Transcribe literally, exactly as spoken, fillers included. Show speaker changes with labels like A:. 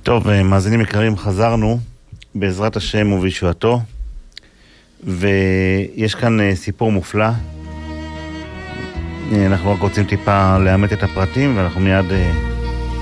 A: טוב, מאזינים יקרים, חזרנו בעזרת השם ובישועתו, ויש כאן סיפור מופלא. אנחנו רק רוצים טיפה לאמת את הפרטים, ואנחנו מיד